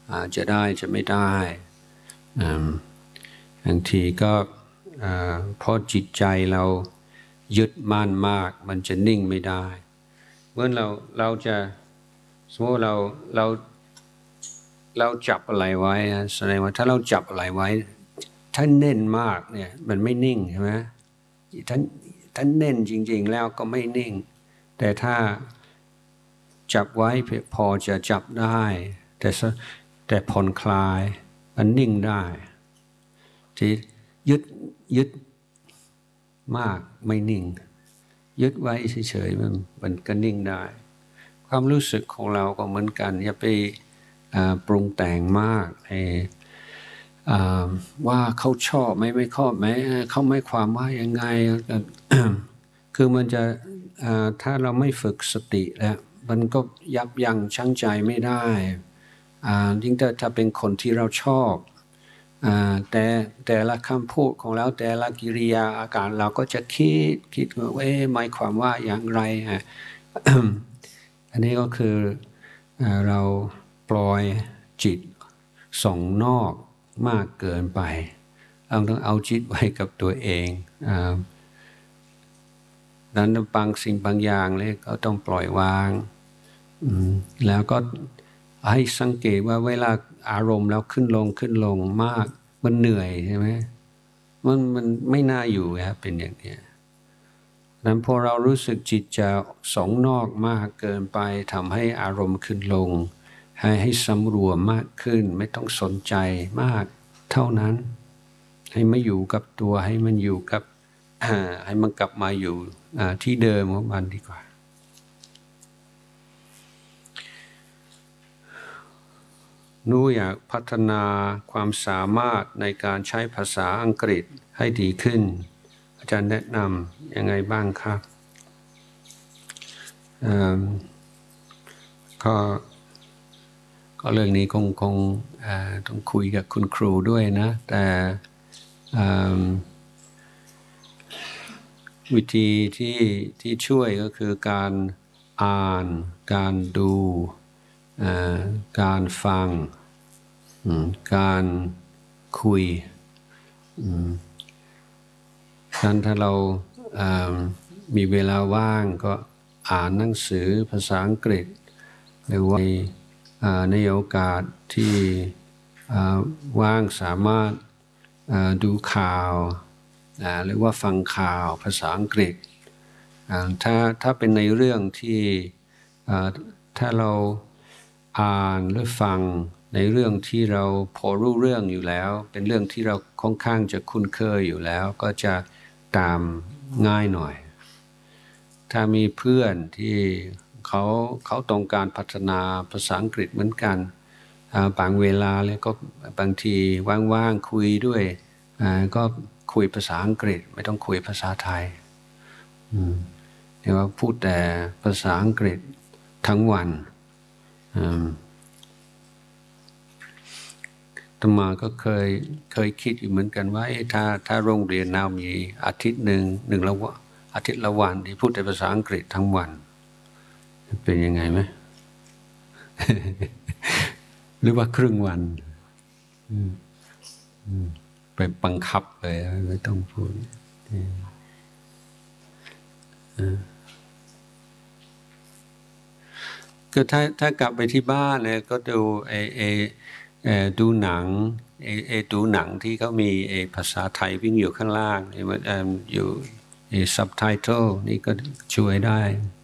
จะได้จะไม่ได้บางทีก็เพราะจิตใจเรายึดมั่นมากมันจะนิ่งไม่ได้เมื่อเราจะสมมติเราจับอะไรไว้แสดงว่าถ้าเราจับอะไรไว้ถ้าเน้นมากเนี่ยมันไม่นิ่งใช่ไหมถ้าเน้นจริงๆแล้วก็ไม่นิ่งแต่ถ้าจับไว้พอจะจับได้แต่ผ่อนคลายมันนิ่งได้ที่ยึดมากไม่นิ่งยึดไว้เฉยๆมันก็นิ่งได้ความรู้สึกของเราก็เหมือนกันอย่าไปปรุงแต่งมากว่าเขาชอบไม่ชอบไหมเขาไม่ความว่ายังไง คือมันจะถ้าเราไม่ฝึกสติแล้วมันก็ยับยั้งชั่งใจไม่ได้ยิ่งถ้าเป็นคนที่เราชอบแต่ละคำพูดของเราแต่ละกิริยาอาการเราก็จะคิดว่าหมายความว่าอย่างไร อันนี้ก็คือเราปล่อยจิตส่งนอกมากเกินไปเราต้องเอาจิตไว้กับตัวเองนั้นบางสิ่งบางอย่างเลยก็ต้องปล่อยวางแล้วก็ให้สังเกตว่าเวลาอารมณ์แล้วขึ้นลงมากมันเหนื่อยใช่ไหมมันไม่น่าอยู่ครับเป็นอย่างนี้นั้นพอเรารู้สึกจิตจะส่งนอกมากเกินไปทำให้อารมณ์ขึ้นลงให้สำรวมมากขึ้นไม่ต้องสนใจมากเท่านั้นให้มาอยู่กับตัวให้มันอยู่กับให้มันกลับมาอยู่ที่เดิมของมันดีกว่าหนูอยากพัฒนาความสามารถในการใช้ภาษาอังกฤษให้ดีขึ้นอาจารย์แนะนำยังไงบ้างครับก็เรื่องนี้คงต้องคุยกับคุณครูด้วยนะแต่วิธีที่ช่วยก็คือการอ่านการดูการฟังการคุยถ้าเรามีเวลาว่างก็อ่านหนังสือภาษาอังกฤษหรือว่าในโอกาสที่ว่างสามารถดูข่าวหรือว่าฟังข่าวภาษาอังกฤษถ้าเป็นในเรื่องที่ถ้าเราอ่านหรือฟังในเรื่องที่เราพอรู้เรื่องอยู่แล้วเป็นเรื่องที่เราค่อนข้างจะคุ้นเคยอยู่แล้วก็จะตามง่ายหน่อยถ้ามีเพื่อนที่เขาต้องการพัฒนาภาษาอังกฤษเหมือนกันบางเวลาเลยก็บางทีว่างๆคุยด้วยก็คุยภาษาอังกฤษไม่ต้องคุยภาษาไทยเรียกว่าพูดแต่ภาษาอังกฤษทั้งวันอาตมาก็เคยคิดอยู่เหมือนกันว่าถ้าโรงเรียนเรามีอาทิตย์หนึ่งอาทิตย์ละวันที่พูดแต่ภาษาอังกฤษทั้งวันเป็นยังไงไหม หรือว่าครึ่งวันไปบังคับเลยไม่ต้องพูดก็ถ้ากลับไปที่บ้านเนี่ยก็ดูดูหนังดูหนังที่เขามีภาษาไทยวิ่งอยู่ข้างล่างอยู่ซับไตเติลนี่ก็ช่วยได้